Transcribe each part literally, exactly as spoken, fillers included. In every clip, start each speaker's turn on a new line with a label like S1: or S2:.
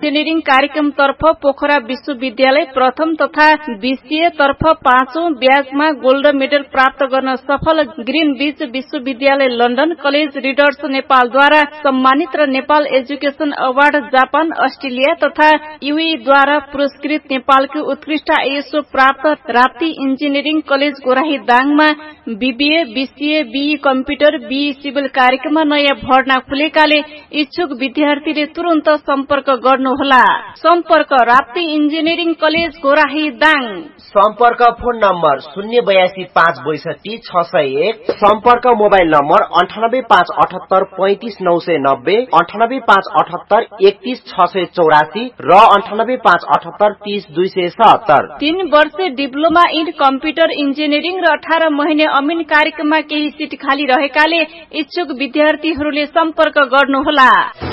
S1: Engineering कार्यक्रमतर्फ Pokhara विश्वविद्यालय प्रथम तथा बीसीए तर्फ पाँचौं ब्याजमा गोल्ड मेडल प्राप्त गर्न सफल ग्रीन बीच विश्वविद्यालय लन्डन कलेज रिडर्स नेपालद्वारा सम्मानित र Nepal education award Japan Australia तथा यूएईद्वारा पुरस्कृत नेपालको उत्कृष्ट आईएसओ प्राप्त Rapti engineering college गोराही दाङमा BBA BCA be computer be civil कार्यक्रममा नयाँ भर्ना खुलेकाले इच्छुक विद्यार्थीले तुरन्त सम्पर्क गर्नुहोला। सम्पर्क राप्ती इन्जिनियरिङ कलेज गोराही दाङ।
S2: सम्पर्क फोन नम्बर शून्य बयासी पाँच बैसठी छ सय एक, सम्पर्क मोबाइल नम्बर अन्ठानब्बे पाँच अठहत्तर पैंतिस नौ सय नब्बे, अन्ठानब्बे पाँच अठहत्तर एकतीस छ सय चौरासी र अन्ठानब्बे पाँच अठहत्तर तीस दुई सय सत्तर।
S1: तीन वर्ष डिप्लोमा इन कम्प्युटर इन्जिनियरिङ र अठार महिने अमिन कार्यक्रममा केही सिट खाली रहेकाले इच्छुक विद्यार्थीहरूले सम्पर्क गर्नुहोला।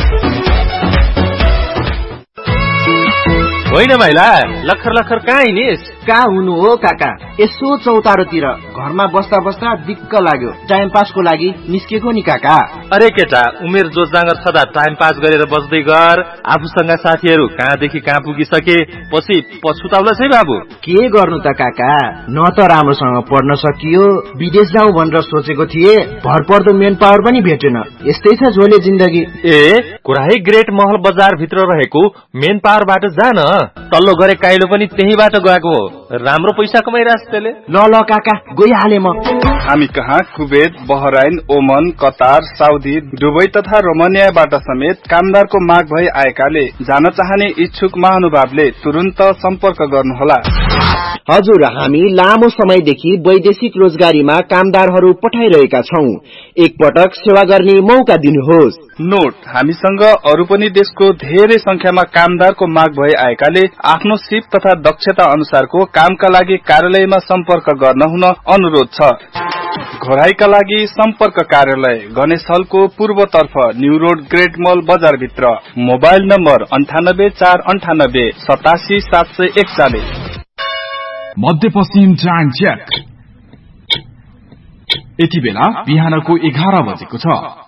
S3: होइन भाइला, लखर लखर कहाँ हिँडिस?
S4: कहाँ हुनु हो काका, यसो चौतारोतिर घरमा बस्दा बस्दा दिक्क लाग्यो, टाइम पासको लागि निस्केको नि काका।
S3: अरे केटा, उमेर जोस जाँगर छदा टाइम पास गरेर बस्दै गर। आफूसँग साथीहरू कहाँदेखि कहाँ पुगिसके, पछि पछुताउला है बाबु।
S4: के गर्नु त काका, न त राम्रोसँग पढ्न सकियो, विदेश जाउँ भनेर सोचेको थिए, भरपर्दो मेन पावर पनि भेटेन। यस्तै छ झोले जिन्दगी।
S3: ए कुराही ग्रेट महल बजार भित्र रहेको मेन पावरबाट जान, तल्लो गरे काइलो पनि त्यहीबाट गएको हो। राम्रो पैसा कमाइरहेछ त्यसले।
S4: ल ल काका, गइहाले म।
S5: हामी कहाँ कुवेत, बहराइन, ओमन, कतार, साउदी, दुबई तथा रोमानियाबाट समेत कामदारको माग भई आएकाले जान चाहने इच्छुक महानुभावले तुरन्त सम्पर्क गर्नुहोला।
S4: हजुर, हामी लामो समयदेखि वैदेशिक रोजगारीमा कामदारहरू पठाइरहेका छौं। एकपटक सेवा गर्ने मौका दिनुहोस्।
S5: नोट, हामीसँग अरू पनि देशको धेरै संख्यामा कामदारको माग भई आएकाले आफ्नो सिप तथा दक्षता अनुसारको कामका लागि कार्यालयमा सम्पर्क गर्न हुन अनुरोध छ। घोराईका लागि सम्पर्क कार्यालय गणेश हलको पूर्वतर्फ न्यू रोड ग्रेट मल बजार भित्र। मोबाइल नम्बर अन्ठानब्बे चार अन्ठानब्बे सतासी सात सय एकचालिस।
S6: मध्यपश्चिम टाइम चेक। यति बेला बिहानको एघार बजेको छ।